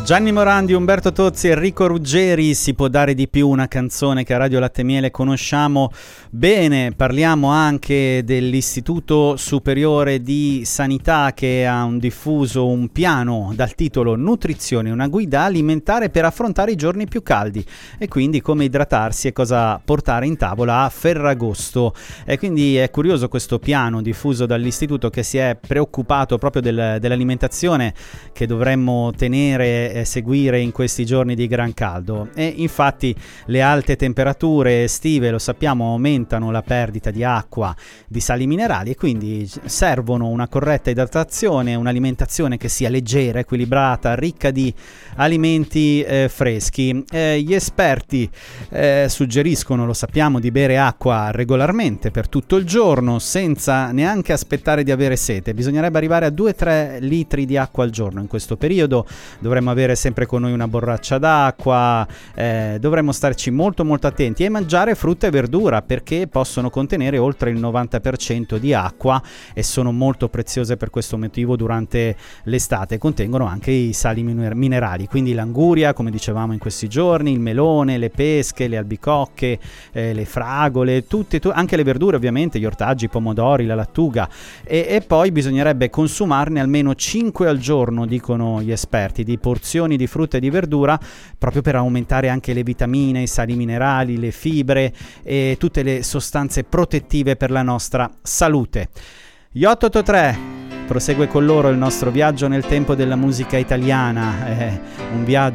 Gianni Morandi, Umberto Tozzi, Enrico Ruggeri. Si può dare di più, una canzone che a Radio Latte e Miele conosciamo bene. Parliamo anche dell'Istituto Superiore di Sanità, che ha diffuso un piano dal titolo Nutrizione, una guida alimentare per affrontare i giorni più caldi, e quindi come idratarsi e cosa portare in tavola a Ferragosto. E quindi è curioso questo piano diffuso dall'Istituto, che si è preoccupato proprio dell'alimentazione che dovremmo tenere e seguire in questi giorni di gran caldo. E infatti le alte temperature estive, lo sappiamo, aumentano la perdita di acqua, di sali minerali, e quindi servono una corretta idratazione, un'alimentazione che sia leggera, equilibrata, ricca di alimenti freschi. Gli esperti suggeriscono, lo sappiamo, di bere acqua regolarmente per tutto il giorno, senza neanche aspettare di avere sete. Bisognerebbe arrivare a 2-3 litri di acqua al giorno in questo periodo. Dovremmo avere sempre con noi una borraccia d'acqua, dovremmo starci molto attenti, e mangiare frutta e verdura, perché possono contenere oltre il 90% di acqua e sono molto preziose per questo motivo durante l'estate. Contengono anche i sali minerali, quindi l'anguria, come dicevamo in questi giorni, il melone, le pesche, le albicocche, le fragole, anche le verdure ovviamente, gli ortaggi, i pomodori, la lattuga, e poi bisognerebbe consumarne almeno 5 al giorno, dicono gli esperti, di porzioni di frutta e di verdura, proprio per aumentare anche le vitamine, i sali minerali, le fibre e tutte le sostanze protettive per la nostra salute. Gli 883 prosegue con loro il nostro viaggio nel tempo della musica italiana, un